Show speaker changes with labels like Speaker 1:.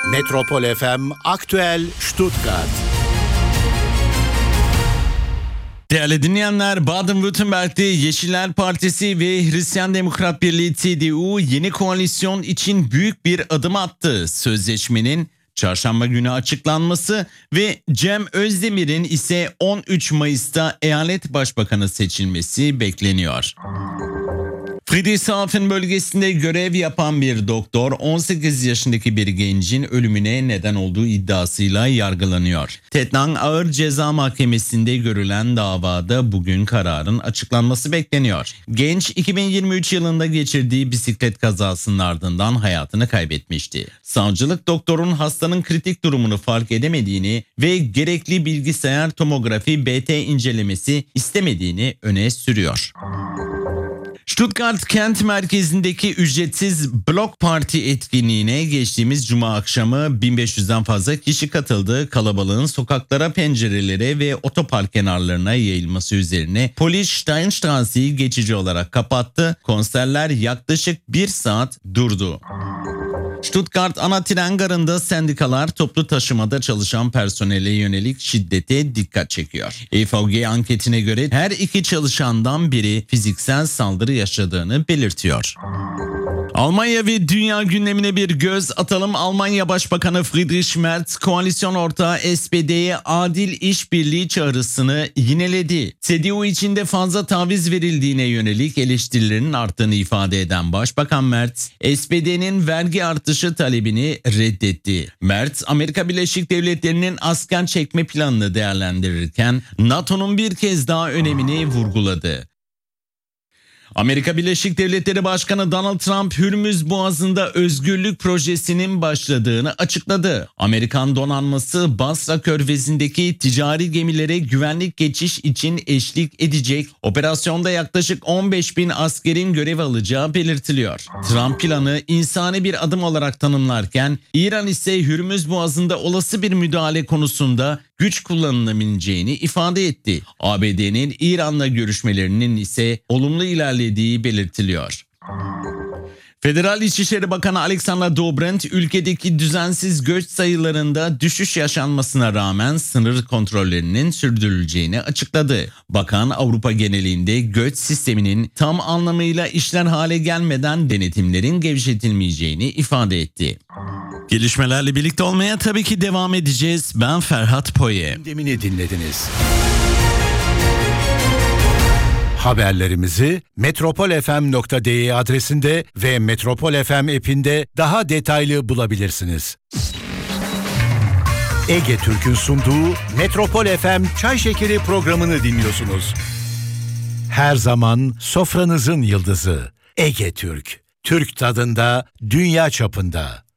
Speaker 1: Metropol FM Aktüel Stuttgart.
Speaker 2: Değerli dinleyenler, Baden-Württemberg'de Yeşiller Partisi ve Hristiyan Demokrat Birliği CDU yeni koalisyon için büyük bir adım attı. Sözleşmenin çarşamba günü açıklanması ve Cem Özdemir'in ise 13 Mayıs'ta eyalet başbakanı seçilmesi bekleniyor. Friedrichshafen bölgesinde görev yapan bir doktor 18 yaşındaki bir gencin ölümüne neden olduğu iddiasıyla yargılanıyor. Tettnang Ağır Ceza Mahkemesi'nde görülen davada bugün kararın açıklanması bekleniyor. Genç 2023 yılında geçirdiği bisiklet kazasının ardından hayatını kaybetmişti. Savcılık doktorun hastanın kritik durumunu fark edemediğini ve gerekli bilgisayar tomografi BT incelemesi istemediğini öne sürüyor. Stuttgart kent merkezindeki ücretsiz Block Party etkinliğine geçtiğimiz cuma akşamı 1500'den fazla kişi katıldı. Kalabalığın sokaklara, pencerelere ve otopark kenarlarına yayılması üzerine polis Steinstrasse'yi geçici olarak kapattı. Konserler yaklaşık 1 saat durdu. Stuttgart ana tren garında sendikalar toplu taşımada çalışan personele yönelik şiddete dikkat çekiyor. EVG anketine göre her iki çalışandan biri fiziksel saldırı yaşadığını belirtiyor. Almanya ve dünya gündemine bir göz atalım. Almanya Başbakanı Friedrich Merz koalisyon ortağı SPD'ye adil işbirliği çağrısını yineledi. CDU içinde fazla taviz verildiğine yönelik eleştirilerin arttığını ifade eden Başbakan Merz, SPD'nin vergi artışı talebini reddetti. Merz, Amerika Birleşik Devletleri'nin asker çekme planını değerlendirirken NATO'nun bir kez daha önemini vurguladı. Amerika Birleşik Devletleri Başkanı Donald Trump, Hürmüz Boğazı'nda özgürlük projesinin başladığını açıkladı. Amerikan donanması Basra Körfezi'ndeki ticari gemilere güvenlik geçiş için eşlik edecek. Operasyonda yaklaşık 15.000 askerin görev alacağı belirtiliyor. Trump planı insani bir adım olarak tanımlarken, İran ise Hürmüz Boğazı'nda olası bir müdahale konusunda güç kullanılabileceğini ifade etti. ABD'nin İran'la görüşmelerinin ise olumlu ilerlediği belirtiliyor. Federal İçişleri Bakanı Alexander Dobrindt, ülkedeki düzensiz göç sayılarında düşüş yaşanmasına rağmen sınır kontrollerinin sürdürüleceğini açıkladı. Bakan, Avrupa genelinde göç sisteminin tam anlamıyla işler hale gelmeden denetimlerin gevşetilmeyeceğini ifade etti. Gelişmelerle birlikte olmaya tabii ki devam edeceğiz. Ben Ferhat Poye.
Speaker 1: Gündemini dinlediniz. Haberlerimizi metropolfm.de adresinde ve Metropol FM app'inde daha detaylı bulabilirsiniz. Ege Türk'ün sunduğu Metropol FM Çay Şekeri programını dinliyorsunuz. Her zaman sofranızın yıldızı Ege Türk. Türk tadında, dünya çapında.